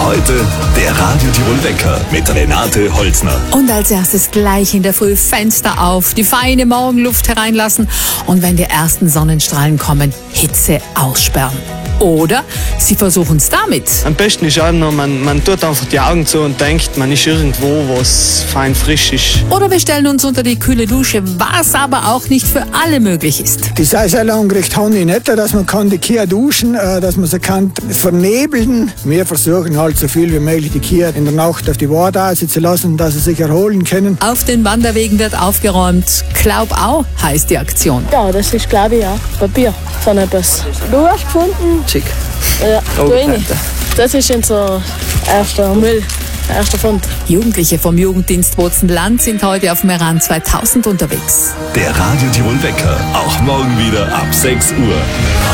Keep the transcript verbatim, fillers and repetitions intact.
Heute der Radio Tirol Wecker mit Renate Holzner. Und als erstes gleich in der Früh Fenster auf, die feine Morgenluft hereinlassen und wenn die ersten Sonnenstrahlen kommen, Hitze aussperren. Oder Sie versuchen es damit. Am besten ist auch noch, man, man tut einfach die Augen zu und denkt, man ist irgendwo, wo es fein frisch ist. Oder wir stellen uns unter die kühle Dusche, was aber auch nicht für alle möglich ist. Die Saison kriegt Honey nicht, dass man kann die Kühe duschen, dass man sie kann vernebeln. Wir versuchen halt so viel wie möglich die Kühe in der Nacht auf die Weide aussitzen lassen, dass sie sich erholen können. Auf den Wanderwegen wird aufgeräumt. Glaubau heißt die Aktion. Ja, das ist, glaube ich, ja Papier von etwas. Du hast gefunden? Schick. Ja, oh, das ist unser erster Müll, erster Fund. Jugendliche vom Jugenddienst Bozenland sind heute auf Meran zweitausend unterwegs. Der Radio Tirol Wecker, auch morgen wieder ab sechs Uhr.